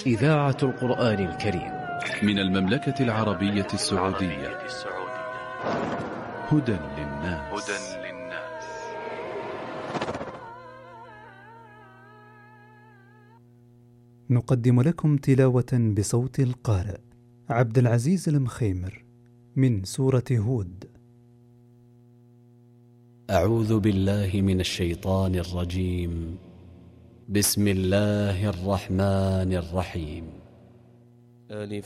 إذاعة القرآن الكريم من المملكة العربية السعودية. هدى للناس. نقدم لكم تلاوة بصوت القارئ عبد العزيز المخيمر من سورة هود. أعوذ بالله من الشيطان الرجيم. بسم الله الرحمن الرحيم. ألف